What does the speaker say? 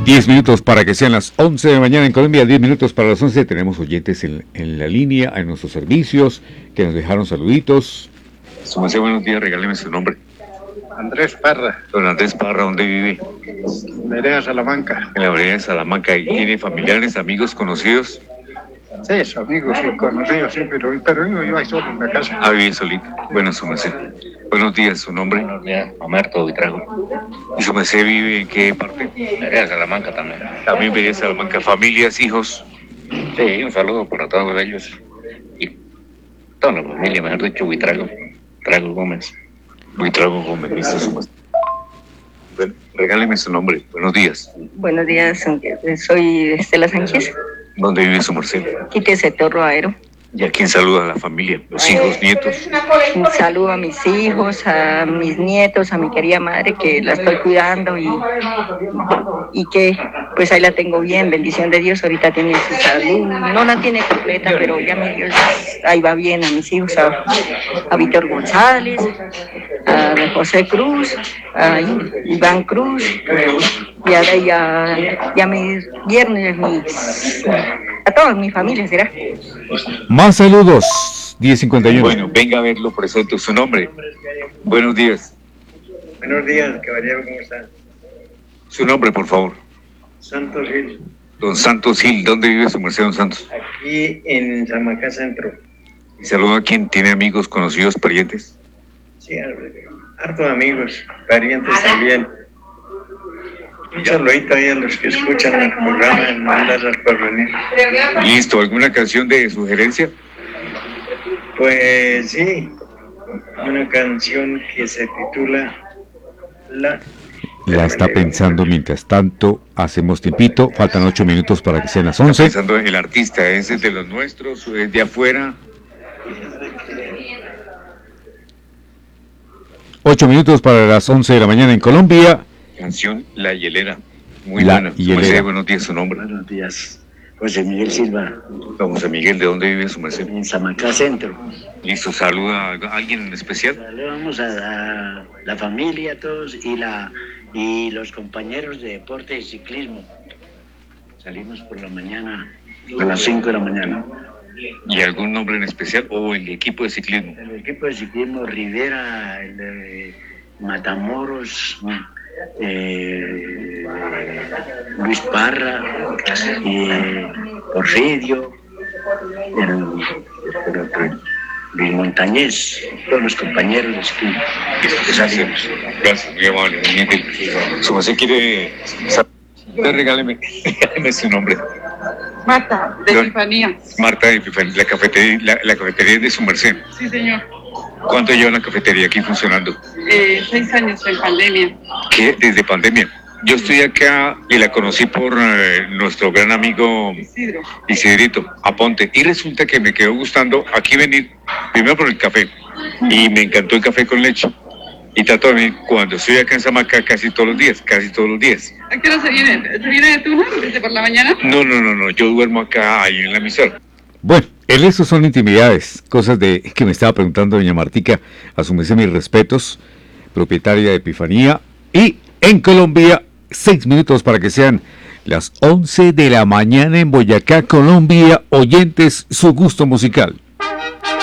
10 minutos para que sean las 11 de la mañana en Colombia, 10 minutos para las 11. Tenemos oyentes en la línea, en nuestros servicios, que nos dejaron saluditos. Sumase, buenos días, regáleme su nombre. Andrés Parra. Don Andrés Parra, ¿dónde vive? En la vereda Salamanca. En la vereda de Salamanca. ¿Y tiene familiares, amigos, conocidos? Sí, amigos y conocidos, sí, pero yo iba solo en la casa. Ah, vive solito. Bueno, sumase. Buenos días, ¿su nombre? Buenos días, Omerto Buitrago. ¿Y sumase vive en qué parte? Vereda Salamanca también. También vereda de Salamanca. ¿Familias, hijos? Sí, un saludo para todos ellos. Y toda la familia, mejor dicho, Buitrago. Trago Gómez. Buitrago Gómez, listo, sumase. Bueno, regáleme su nombre. Buenos días. Buenos días, soy Estela Sánchez. ¿Dónde vive su merced? Quítese Torro Aero. ¿Y a quién saluda? ¿A la familia? ¿Los hijos, nietos? Un saludo a mis hijos, a mis nietos, a mi querida madre que la estoy cuidando y que pues ahí la tengo bien, bendición de Dios, ahorita tiene su salud, no la tiene completa, pero ya mi Dios, ahí va bien, a mis hijos, a Víctor González, a José Cruz, a Iván Cruz, y a mis yernos, a toda mi familia será. Más saludos, 10:51. Bueno, venga a verlo, presento su nombre. Buenos días. Buenos días, caballero, ¿cómo están? Su nombre, por favor. Santos Gil, Don Santos Gil, ¿dónde vive su merced, don Santos? aquí en Salamanca Centro. Y saludo a quien tiene amigos, conocidos, parientes. Sí, hartos amigos, parientes también. Un saludito ahí a los que escuchan el programa en Mandas por venir. Listo, ¿alguna canción de sugerencia? Pues sí, una canción que se titula La está pensando mientras tanto, hacemos tiempito, faltan 8 minutos para que sean las 11. Pensando en el artista, ¿ese es de los nuestros, es de afuera? 8 minutos para las 11 de la mañana en Colombia. Canción La Hielera, muy buena. Hielera. Buenos días, su nombre. Buenos días, José Miguel Silva. Don José Miguel, ¿de dónde vive su merced? En Salamanca Centro. Listo, saluda a alguien en especial. Saludamos a la familia, todos, y los compañeros de deporte y ciclismo. Salimos por la mañana, a las 5 de la mañana. ¿Y algún nombre en especial o el equipo de ciclismo? El equipo de ciclismo Rivera, el de Matamoros, Luis Parra, Porfirio, Luis Montañez, todos los compañeros de ciclismo. Gracias, muy amable. Su merced quiere saber, regáleme su nombre. Marta, de Epifanía. Marta de Epifanía, la cafetería es de su merced. Sí, señor. ¿Cuánto lleva la cafetería aquí funcionando? 6 años en pandemia. ¿Qué? Desde pandemia. Yo estoy acá y la conocí por nuestro gran amigo Isidrito Aponte. Y resulta que me quedó gustando aquí venir, primero por el café. Y me encantó el café con leche. Y trato de venir cuando estoy acá en Salamanca casi todos los días. ¿A qué hora se viene? ¿Se viene de Tuna desde por la mañana? No, yo duermo acá, ahí en la emisora. Bueno, eso son intimidades, cosas que me estaba preguntando doña Martica, a su merced mis respetos, propietaria de Epifanía, y en Colombia, 6 minutos para que sean las 11 de la mañana en Boyacá, Colombia, oyentes, su gusto musical.